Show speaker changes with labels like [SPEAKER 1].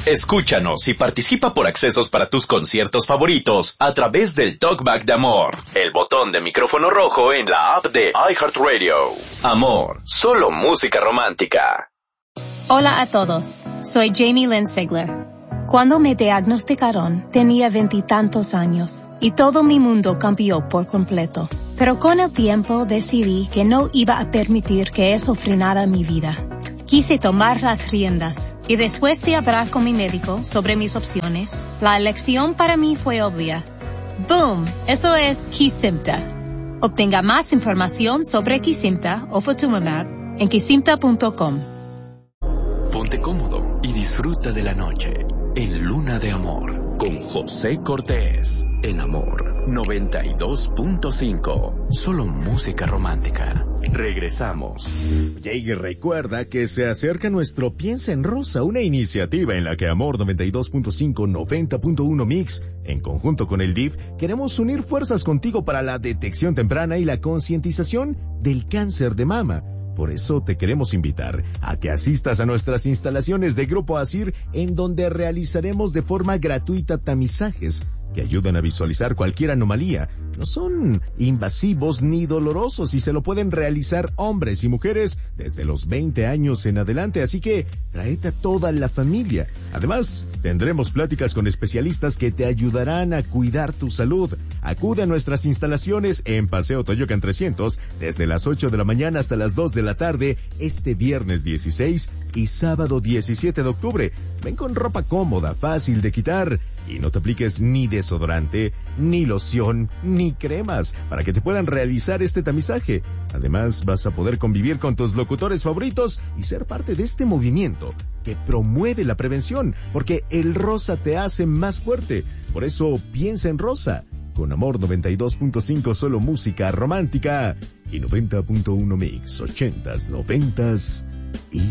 [SPEAKER 1] Escúchanos y participa por accesos para tus conciertos favoritos a través del Talkback de Amor, el botón de micrófono rojo en la app de iHeartRadio. Amor, solo música romántica.
[SPEAKER 2] Hola a todos, soy Jamie Lynn Sigler. Cuando me diagnosticaron, tenía 20 y tantos años y todo mi mundo cambió por completo. Pero con el tiempo decidí que no iba a permitir que eso frenara mi vida. Quise tomar las riendas y después de hablar con mi médico sobre mis opciones, la elección para mí fue obvia. ¡Boom! Eso es Kesimpta. Obtenga más información sobre Kesimpta o Ofatumumab en kesimpta.com.
[SPEAKER 1] Ponte cómodo y disfruta de la noche en Luna de Amor con José Cortés en Amor 92.5. Solo música romántica. Regresamos.
[SPEAKER 3] Y recuerda que se acerca nuestro Piensa en Rosa, una iniciativa en la que Amor 92.5, 90.1 Mix, en conjunto con el DIF, queremos unir fuerzas contigo para la detección temprana y la concientización del cáncer de mama. Por eso te queremos invitar a que asistas a nuestras instalaciones de Grupo ASIR, en donde realizaremos de forma gratuita tamizajes que ayudan a visualizar cualquier anomalía. No son invasivos ni dolorosos y se lo pueden realizar hombres y mujeres desde los 20 años en adelante, así que tráete a toda la familia. Además, tendremos pláticas con especialistas que te ayudarán a cuidar tu salud. Acude a nuestras instalaciones en Paseo Toyocan 300 desde las 8 de la mañana hasta las 2 de la tarde este viernes 16 y sábado 17 de octubre. Ven con ropa cómoda, fácil de quitar y no te apliques ni desodorante, ni loción, ni cremas para que te puedan realizar este tamizaje. Además, vas a poder convivir con tus locutores favoritos y ser parte de este movimiento que promueve la prevención, porque el rosa te hace más fuerte. Por eso piensa en rosa. Con Amor 92.5, solo música romántica, y 90.1 Mix, 80s, 90s y